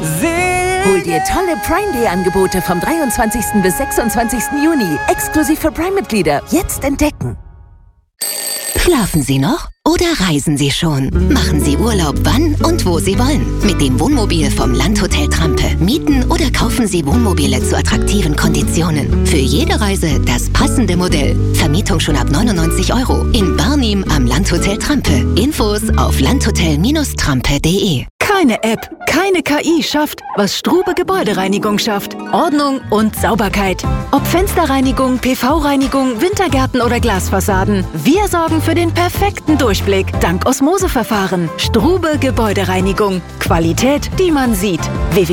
Hol dir tolle Prime Day Angebote vom 23. bis 26. Juni. Exklusiv für Prime-Mitglieder. Jetzt entdecken. Schlafen Sie noch oder reisen Sie schon? Machen Sie Urlaub wann und wo Sie wollen. Mit dem Wohnmobil vom Landhotel Trampe. Mieten oder kaufen Sie Wohnmobile zu attraktiven Konditionen. Für jede Reise das passende Modell. Vermietung schon ab 99 € in Barnim am Landhotel Trampe. Infos auf landhotel-trampe.de. Keine App, keine KI schafft, was Strube Gebäudereinigung schafft. Ordnung und Sauberkeit. Ob Fensterreinigung, PV-Reinigung, Wintergärten oder Glasfassaden. Wir sorgen für den perfekten Durchblick. Dank Osmoseverfahren. Strube Gebäudereinigung. Qualität, die man sieht.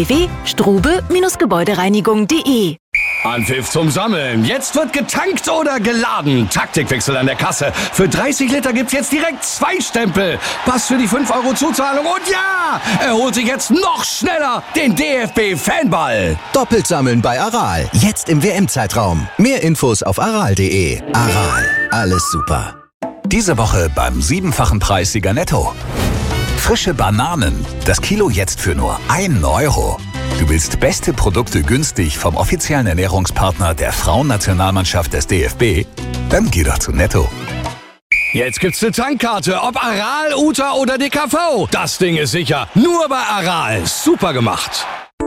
www.strube-gebäudereinigung.de. Anpfiff zum Sammeln. Jetzt wird getankt oder geladen. Taktikwechsel an der Kasse. Für 30 Liter gibt's jetzt direkt 2 Stempel. Pass für die 5 € Zuzahlung. Und ja, er holt sich jetzt noch schneller den DFB-Fanball. Doppelt sammeln bei Aral. Jetzt im WM-Zeitraum. Mehr Infos auf aral.de. Aral. Alles super. Diese Woche beim 7-fachen Preissieger Netto. Frische Bananen. Das Kilo jetzt für nur 1 €. Du willst beste Produkte günstig vom offiziellen Ernährungspartner der Frauennationalmannschaft des DFB? Dann geh doch zu Netto. Jetzt gibt's eine Tankkarte, ob Aral, Uta oder DKV. Das Ding ist sicher. Nur bei Aral. Super gemacht.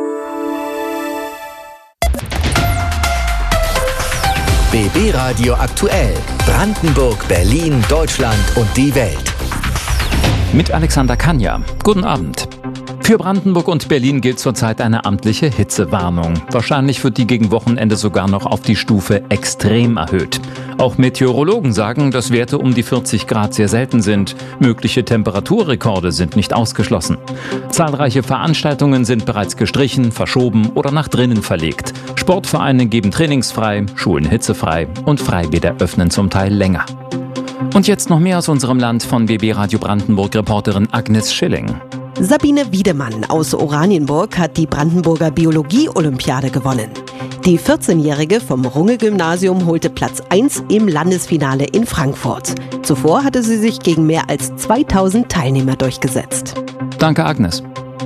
BB Radio aktuell. Brandenburg, Berlin, Deutschland und die Welt. Mit Alexander Kanja. Guten Abend. Für Brandenburg und Berlin gilt zurzeit eine amtliche Hitzewarnung. Wahrscheinlich wird die gegen Wochenende sogar noch auf die Stufe extrem erhöht. Auch Meteorologen sagen, dass Werte um die 40 Grad sehr selten sind. Mögliche Temperaturrekorde sind nicht ausgeschlossen. Zahlreiche Veranstaltungen sind bereits gestrichen, verschoben oder nach drinnen verlegt. Sportvereine geben trainingsfrei, Schulen hitzefrei und Freibäder öffnen zum Teil länger. Und jetzt noch mehr aus unserem Land von BB Radio Brandenburg-Reporterin Agnes Schilling. Sabine Wiedemann aus Oranienburg hat die Brandenburger Biologie-Olympiade gewonnen. Die 14-Jährige vom Runge-Gymnasium holte Platz 1 im Landesfinale in Frankfurt. Zuvor hatte sie sich gegen mehr als 2000 Teilnehmer durchgesetzt. Danke, Agnes.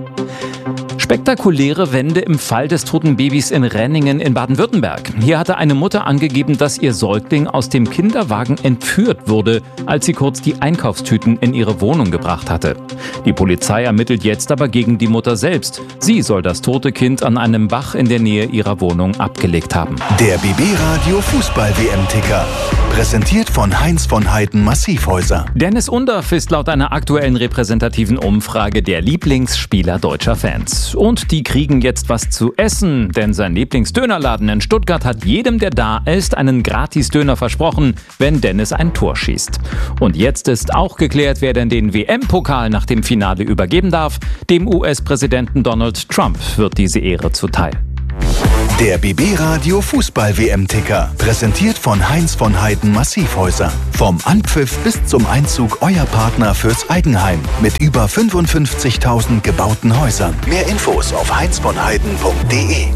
Spektakuläre Wende im Fall des toten Babys in Renningen in Baden-Württemberg. Hier hatte eine Mutter angegeben, dass ihr Säugling aus dem Kinderwagen entführt wurde, als sie kurz die Einkaufstüten in ihre Wohnung gebracht hatte. Die Polizei ermittelt jetzt aber gegen die Mutter selbst. Sie soll das tote Kind an einem Bach in der Nähe ihrer Wohnung abgelegt haben. Der BB Radio Fußball-WM-Ticker. Präsentiert von Heinz von Heiden Massivhäuser. Dennis Undaff ist laut einer aktuellen repräsentativen Umfrage der Lieblingsspieler deutscher Fans. Und die kriegen jetzt was zu essen, denn sein Lieblingsdönerladen in Stuttgart hat jedem, der da ist, einen Gratis-Döner versprochen, wenn Dennis ein Tor schießt. Und jetzt ist auch geklärt, wer denn den WM-Pokal nach dem Finale übergeben darf. Dem US-Präsidenten Donald Trump wird diese Ehre zuteil. Der BB Radio Fußball-WM-Ticker. Präsentiert von Heinz von Heiden Massivhäuser. Vom Anpfiff bis zum Einzug euer Partner fürs Eigenheim. Mit über 55.000 gebauten Häusern. Mehr Infos auf heinzvonheiden.de.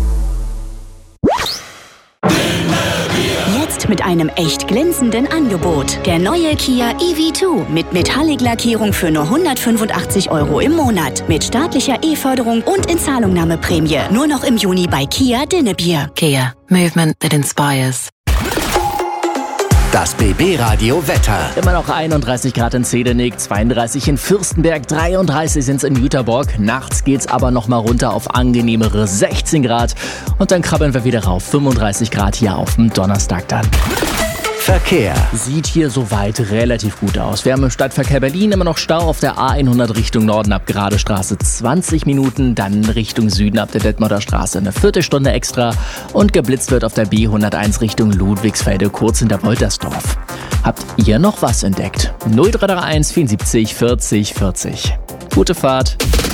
Jetzt mit einem echt glänzenden Angebot. Der neue Kia EV2 mit Metallic-Lackierung für nur 185 € im Monat. Mit staatlicher E-Förderung und Inzahlungnahmeprämie. Nur noch im Juni bei Kia Dinnebier. Kia. Movement that inspires. Das BB Radio Wetter. Immer noch 31 Grad in Zedernick, 32 in Fürstenberg, 33 sind es in Jüterborg. Nachts geht's aber noch mal runter auf angenehmere 16 Grad. Und dann krabbeln wir wieder rauf, 35 Grad hier auf dem Donnerstag dann. Verkehr. Sieht hier soweit relativ gut aus. Wir haben im Stadtverkehr Berlin immer noch Stau auf der A100 Richtung Norden ab Gerade Straße 20 Minuten, dann Richtung Süden ab der Detmolder Straße eine Viertelstunde extra und geblitzt wird auf der B101 Richtung Ludwigsfelde kurz hinter Woltersdorf. Habt ihr noch was entdeckt? 0331 74 40 40. Gute Fahrt.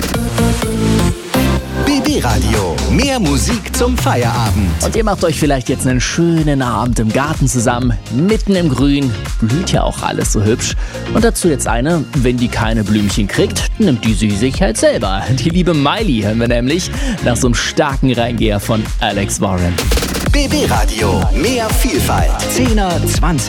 BB Radio. Mehr Musik zum Feierabend. Und ihr macht euch vielleicht jetzt einen schönen Abend im Garten zusammen, mitten im Grün. Blüht ja auch alles so hübsch. Und dazu jetzt eine, wenn die keine Blümchen kriegt, nimmt die sie sich halt selber. Die liebe Miley hören wir nämlich nach so einem starken Reingeher von Alex Warren. BB Radio. Mehr Vielfalt. 10er, 20